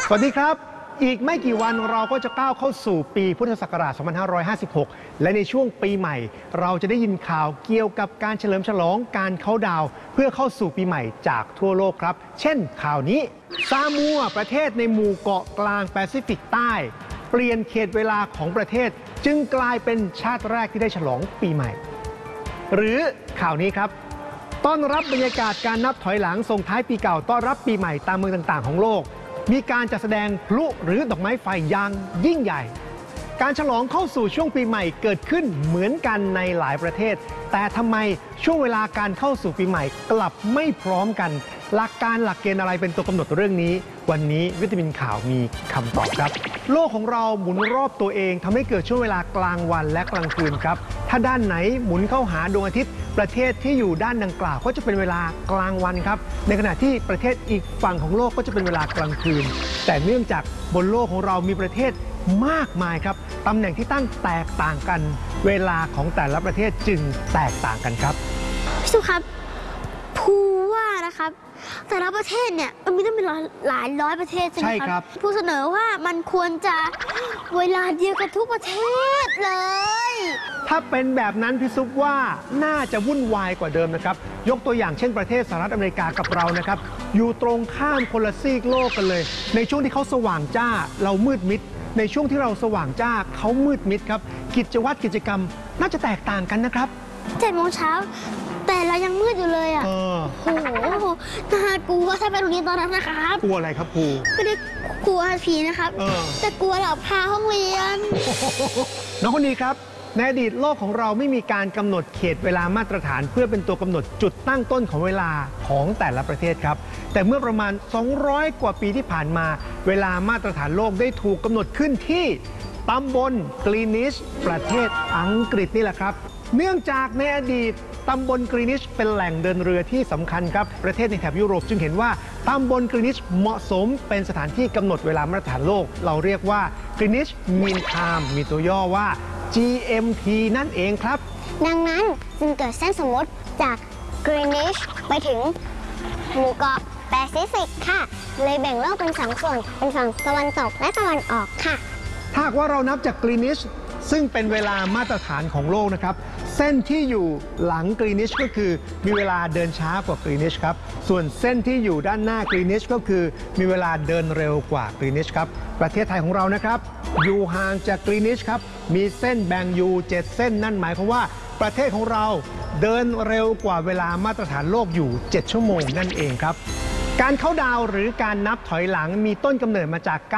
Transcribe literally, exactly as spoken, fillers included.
สวัสดีครับอีกไม่กี่วันเราก็จะก้าวเข้าสู่ปีพุทธศักราช สองพันห้าร้อยห้าสิบหก และในช่วงปีใหม่เราจะได้ยินข่าวเกี่ยวกับการเฉลิมฉลองการเข้าดาวน์เพื่อเข้าสู่ปีใหม่จากทั่วโลกครับ เช่นข่าวนี้ซามัวประเทศในหมู่เกาะกลางแปซิฟิกใต้เปลี่ยนเขตเวลาของประเทศจึงกลายเป็นชาติแรกที่ได้ฉลองปีใหม่หรือข่าวนี้ครับต้อนรับบรรยากาศการนับถอยหลังส่งท้ายปีเก่าต้อนรับปีใหม่ตามเมืองต่างๆของโลกมีการจัดแสดงพลุหรือดอกไม้ไฟอย่างยิ่งใหญ่การฉลองเข้าสู่ช่วงปีใหม่เกิดขึ้นเหมือนกันในหลายประเทศแต่ทำไมช่วงเวลาการเข้าสู่ปีใหม่กลับไม่พร้อมกันหลักการหลักเกณฑ์อะไรเป็นตัวกำหนดเรื่องนี้วันนี้วิตามินข่าวมีคำตอบครับโลกของเราหมุนรอบตัวเองทำให้เกิดช่วงเวลากลางวันและกลางคืนครับถ้าด้านไหนหมุนเข้าหาดวงอาทิตย์ประเทศที่อยู่ด้านดังกล่าวก็จะเป็นเวลากลางวันครับในขณะที่ประเทศอีกฝั่งของโลกก็จะเป็นเวลากลางคืนแต่เนื่องจากบนโลกของเรามีประเทศมากมายครับตำแหน่งที่ตั้งแตกต่างกันเวลาของแต่ละประเทศจึงแตกต่างกันครับพี่สุครับผู้ว่านะครับแต่ละประเทศเนี่ยมันมีตั้งเป็นหลายร้อยประเทศใช่ไหมครับผู้เสนอว่ามันควรจะเวลาเดียวกันทุกประเทศเลยถ้าเป็นแบบนั้นพี่ซุปว่าน่าจะวุ่นวายกว่าเดิมนะครับยกตัวอย่างเช่นประเทศสหรัฐอเมริกากับเรานะครับอยู่ตรงข้ามคนละซีกโลกกันเลยในช่วงที่เขาสว่างจ้าเรามืดมิดในช่วงที่เราสว่างจ้าเขามืดมิดครับกิจวัตรกิจกรรมน่าจะแตกต่างกันนะครับเจ็ดโมงเช้าแต่เรายังมืดอยู่เลยอ่ะโอ้โหน่ากลัวถ้าไปโรงเรียนตอนนั้นนะครับกลัวอะไรครับครูไม่ได้กลัวผีนะครับแต่กลัวหลับคาห้องเรียนน้องคนนี้ครับในอดีตโลกของเราไม่มีการกำหนดเขตเวลามาตรฐานเพื่อเป็นตัวกำหนดจุดตั้งต้นของเวลาของแต่ละประเทศครับแต่เมื่อประมาณสองร้อยกว่าปีที่ผ่านมาเวลามาตรฐานโลกได้ถูกกำหนดขึ้นที่ตำบลกรีนิชประเทศอังกฤษนี่แหละครับเนื่องจากในอดีตตำบลกรีนิชเป็นแหล่งเดินเรือที่สำคัญครับประเทศในแถบยุโรปจึงเห็นว่าตำบลกรีนิชเหมาะสมเป็นสถานที่กำหนดเวลามาตรฐานโลกเราเรียกว่ากรีนิชมีนไทม์มีตัวย่อว่า จี เอ็ม ที นั่นเองครับดังนั้นจึงเกิดเส้นสมมติจากกรีนิชไปถึงหมู่เกาะแปซิฟิกค่ะเลยแบ่งโลกเป็นสองส่วนเป็นฝั่งตะวันตกและตะวันออกค่ะถ้าว่าเรานับจากกรีนิชซึ่งเป็นเวลามาตรฐานของโลกนะครับเส้นที่อยู่หลังกรีนิชก็คือมีเวลาเดินช้ากว่ากรีนิชครับส่วนเส้นที่อยู่ด้านหน้ากรีนิชก็คือมีเวลาเดินเร็วกว่ากรีนิชครับประเทศไทยของเรานะครับอยู่ห่างจากกรีนิชครับมีเส้นแบ่งอยู่เจ็ดเส้นนั่นหมายความว่าประเทศของเราเดินเร็วกว่าเวลามาตรฐานโลกอยู่เจ็ดชั่วโมงนั่นเองครับการเข้าดาวหรือการนับถอยหลังมีต้นกำเนิดมาจาก